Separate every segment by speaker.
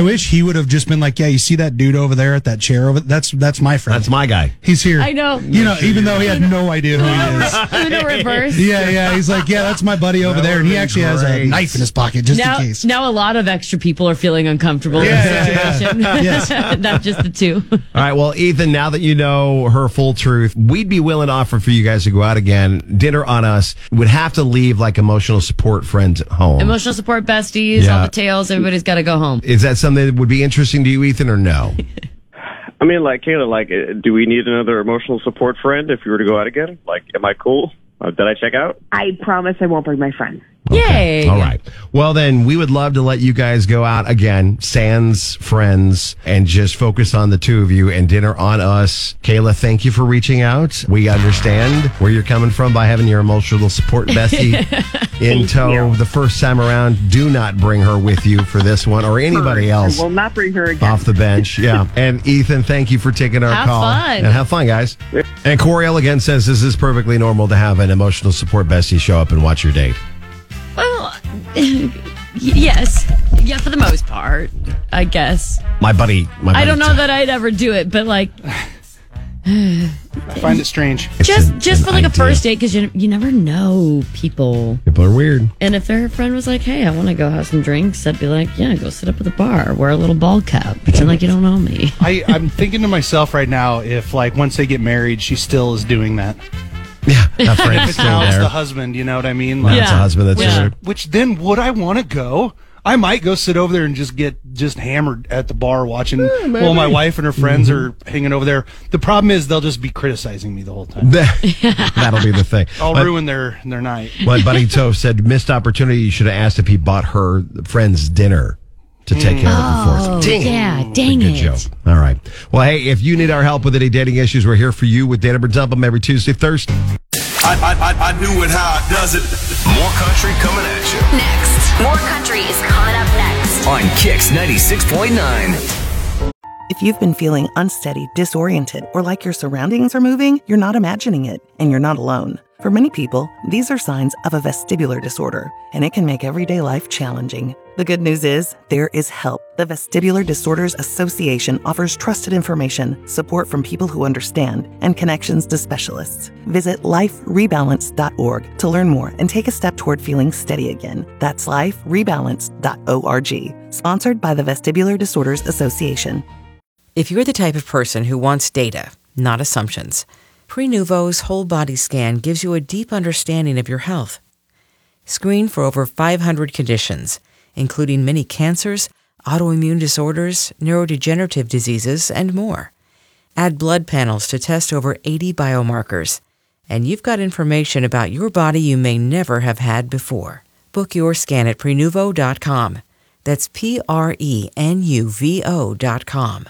Speaker 1: I wish he would have just been like, yeah, you see that dude over there at that chair over? That's my friend.
Speaker 2: That's my guy.
Speaker 1: He's here.
Speaker 3: I know.
Speaker 1: Even though he had no idea who he is.
Speaker 3: In the reverse.
Speaker 1: Yeah. He's like, yeah, that's my buddy over there, and he actually has a knife in his pocket just in case.
Speaker 3: Now a lot of extra people are feeling uncomfortable in the situation.
Speaker 1: Yes.
Speaker 3: Not just the two.
Speaker 2: All right, well, Ethan, now that you know her full truth, we'd be willing to offer for you guys to go out again. Dinner on us. Would have to leave like emotional support friends at home.
Speaker 3: Emotional support besties, all the tales, everybody's got to go home.
Speaker 2: Is that something that would be interesting to you, Ethan, or no?
Speaker 4: I mean, like, Kayla, do we need another emotional support friend if we were to go out again? Like, am I cool? Did I check out?
Speaker 5: I promise I won't bring my friend.
Speaker 3: Okay. Yay.
Speaker 2: All right. Well, then we would love to let you guys go out again, sans friends, and just focus on the two of you and dinner on us. Kayla, thank you for reaching out. We understand where you're coming from by having your emotional support bestie in tow the first time around. Do not bring her with you for this one or anybody else.
Speaker 5: I will not bring her again.
Speaker 2: Off the bench. Yeah. And Ethan, thank you for taking our call.
Speaker 3: Have fun.
Speaker 2: And have fun, guys. And Coriel again says this is perfectly normal to have an emotional support bestie show up and watch your date.
Speaker 3: Well, yes. Yeah, for the most part, I guess.
Speaker 2: My buddy
Speaker 3: I don't know that I'd ever do it, but like...
Speaker 1: I find it strange.
Speaker 3: Just for like a first date, because you never know people.
Speaker 2: People are weird.
Speaker 3: And if their friend was like, hey, I want to go have some drinks, I'd be like, yeah, go sit up at the bar, wear a little ball cap, pretend like you don't know me.
Speaker 1: I'm thinking to myself right now, if like once they get married, she still is doing that.
Speaker 2: Yeah, that friend's
Speaker 1: If it's
Speaker 2: still
Speaker 1: now it's
Speaker 2: there.
Speaker 1: the husband, you know what I mean?
Speaker 2: That's a husband that's there.
Speaker 1: Which then would I want to go? I might go sit over there and just get hammered at the bar watching while my wife and her friends are hanging over there. The problem is they'll just be criticizing me the whole time.
Speaker 2: That'll be the thing.
Speaker 1: I'll ruin their night.
Speaker 2: My buddy Toph said, missed opportunity. You should have asked if he bought her friend's dinner to take care of her for. Dang.
Speaker 3: Yeah, dang
Speaker 2: Good
Speaker 3: it.
Speaker 2: joke. All right. Well, hey, if you need our help with any dating issues, we're here for you with Datum or Dump 'Em every Tuesday, Thursday.
Speaker 6: I knew it how it does it. More country coming at you.
Speaker 7: Next. More country is coming up next.
Speaker 6: On Kix 96.9.
Speaker 8: If you've been feeling unsteady, disoriented, or like your surroundings are moving, you're not imagining it, and you're not alone. For many people, these are signs of a vestibular disorder, and it can make everyday life challenging. The good news is, there is help. The Vestibular Disorders Association offers trusted information, support from people who understand, and connections to specialists. Visit liferebalance.org to learn more and take a step toward feeling steady again. That's liferebalance.org. Sponsored by the Vestibular Disorders Association.
Speaker 9: If you're the type of person who wants data, not assumptions, Prenuvo's whole body scan gives you a deep understanding of your health. Screen for over 500 conditions, including many cancers, autoimmune disorders, neurodegenerative diseases, and more. Add blood panels to test over 80 biomarkers, and you've got information about your body you may never have had before. Book your scan at Prenuvo.com. That's Prenuvo.com.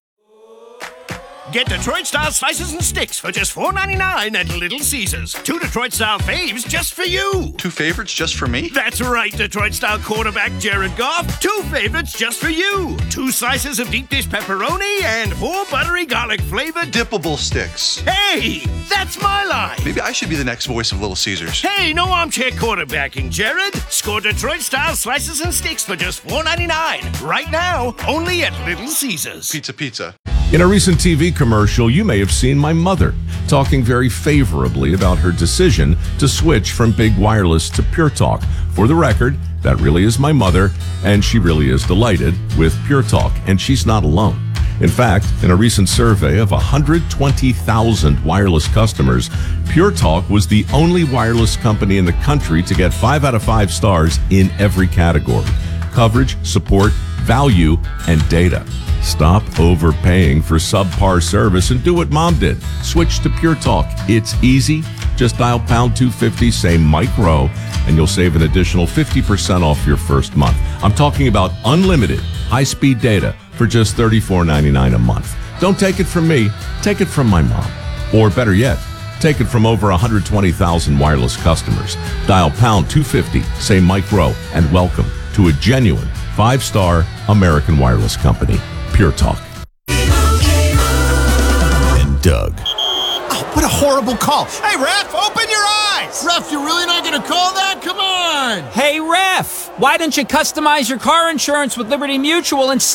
Speaker 10: Get Detroit-style slices and sticks for just $4.99 at Little Caesars. 2 Detroit-style faves just for you.
Speaker 11: 2 favorites just for me?
Speaker 10: That's right, Detroit-style quarterback Jared Goff. 2 favorites just for you. 2 slices of deep dish pepperoni and 4 buttery garlic-flavored
Speaker 11: dippable sticks.
Speaker 10: Hey, that's my line.
Speaker 11: Maybe I should be the next voice of Little Caesars.
Speaker 10: Hey, no armchair quarterbacking, Jared. Score Detroit-style slices and sticks for just $4.99. Right now, only at Little Caesars.
Speaker 11: Pizza.
Speaker 12: In a recent TV commercial, you may have seen my mother talking very favorably about her decision to switch from Big Wireless to Pure Talk. For the record, that really is my mother, and she really is delighted with Pure Talk, and she's not alone. In fact, in a recent survey of 120,000 wireless customers, Pure Talk was the only wireless company in the country to get 5 out of 5 stars in every category: coverage, support, value, and data. Stop overpaying for subpar service and do what Mom did. Switch to Pure Talk. It's easy. Just dial pound 250, say Mike Rowe, and you'll save an additional 50% off your first month. I'm talking about unlimited high-speed data for just $34.99 a month. Don't take it from me. Take it from my mom. Or better yet, take it from over 120,000 wireless customers. Dial pound 250, say Mike Rowe, and welcome to a genuine 5-star American wireless company. Pure Talk.
Speaker 6: And Doug.
Speaker 13: Oh, what a horrible call. Hey, ref, open your eyes. Ref, you're really not going to call that? Come on.
Speaker 14: Hey, ref, why don't you customize your car insurance with Liberty Mutual and